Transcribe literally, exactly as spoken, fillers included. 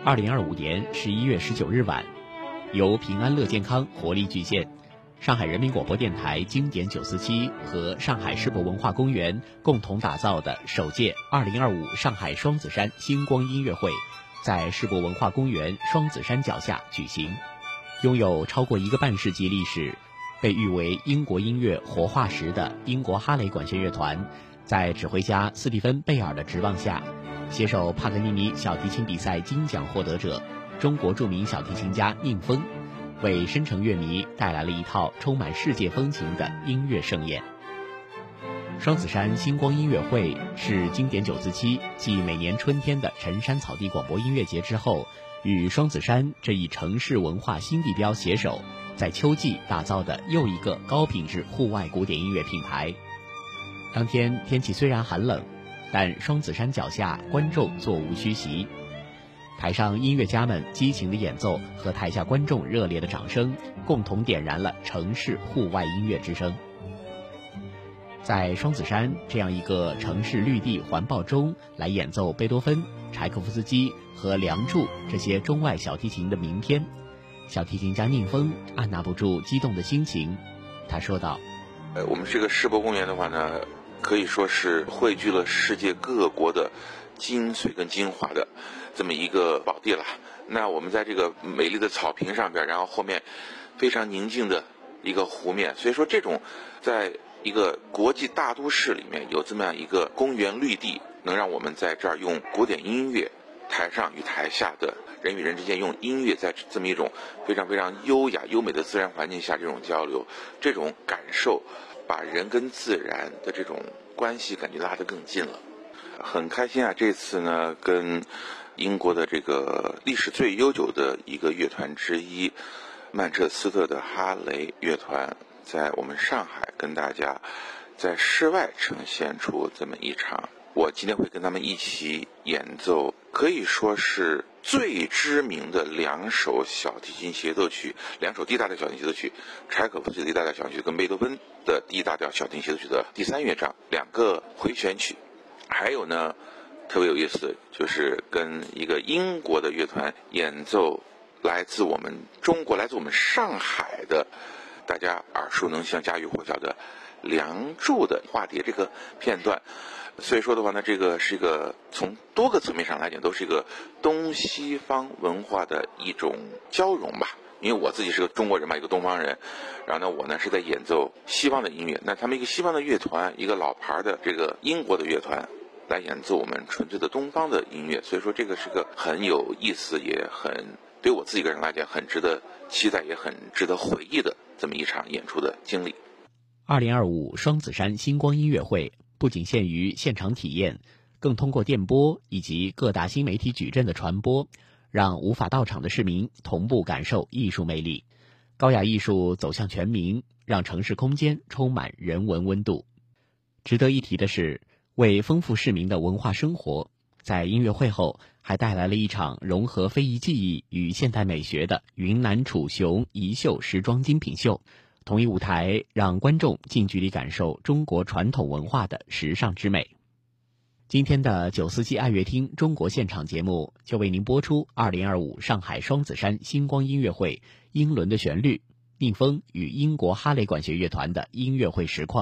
二零二五年十一月十九日晚，由平安乐健康活力巨献、上海人民广播电台经典九四七和上海世博文化公园共同打造的首届二零二五上海双子山星光音乐会，在世博文化公园双子山脚下举行。拥有超过一个半世纪历史，被誉为英国音乐活化石的英国哈雷管弦乐团，在指挥家斯蒂芬·贝尔的执棒下，携手帕格尼尼小提琴比赛金奖获得者、中国著名小提琴家宁峰，为深城乐迷带来了一套充满世界风情的音乐盛宴。双子山星光音乐会是经典九四七继每年春天的辰山草地广播音乐节之后，与双子山这一城市文化新地标携手，在秋季打造的又一个高品质户外古典音乐品牌。当天天气虽然寒冷，但双子山脚下观众座无虚席，台上音乐家们激情的演奏和台下观众热烈的掌声，共同点燃了城市户外音乐之声。在双子山这样一个城市绿地环抱中来演奏贝多芬、柴可夫斯基和梁祝这些中外小提琴的名篇，小提琴家宁峰按捺不住激动的心情，他说道： 呃，我们这个世博公园的话呢，可以说是汇聚了世界各国的精髓跟精华的这么一个宝地了。那我们在这个美丽的草坪上边，然后后面非常宁静的一个湖面，所以说这种在一个国际大都市里面有这么样一个公园绿地，能让我们在这儿用古典音乐，台上与台下的人与人之间用音乐在这么一种非常非常优雅优美的自然环境下这种交流，这种感受把人跟自然的这种关系感觉拉得更近了。很开心啊，这次呢跟英国的这个历史最悠久的一个乐团之一曼彻斯特的哈雷乐团，在我们上海跟大家在室外呈现出这么一场，我今天会跟他们一起演奏可以说是最知名的两首小提琴协奏曲，两首 D 大调小提琴协奏曲，柴可夫斯基的 D 大调小提琴曲跟贝多芬的 D 大调小提琴协奏曲的第三乐章，两个回旋曲。还有呢特别有意思，就是跟一个英国的乐团演奏来自我们中国来自我们上海的大家耳熟能详家喻户晓的梁祝的化蝶这个片段。所以说的话呢，这个是一个从多个层面上来讲都是一个东西方文化的一种交融吧。因为我自己是个中国人嘛，一个东方人，然后呢我呢是在演奏西方的音乐，那他们一个西方的乐团，一个老牌的这个英国的乐团来演奏我们纯粹的东方的音乐，所以说这个是个很有意思，也很对我自己个人来讲很值得期待，也很值得回忆的这么一场演出的经历。 二零二五双子山星光音乐会不仅限于现场体验，更通过电波以及各大新媒体矩阵的传播，让无法到场的市民同步感受艺术魅力。高雅艺术走向全民，让城市空间充满人文温度。值得一提的是，为丰富市民的文化生活，在音乐会后还带来了一场融合非遗技艺与现代美学的云南楚雄宜秀时装精品秀。同一舞台让观众近距离感受中国传统文化的时尚之美。今天的九四七爱乐厅中国现场节目就为您播出二零二五上海双子山星光音乐会英伦的旋律，宁峰与英国哈雷管弦乐团的音乐会实况。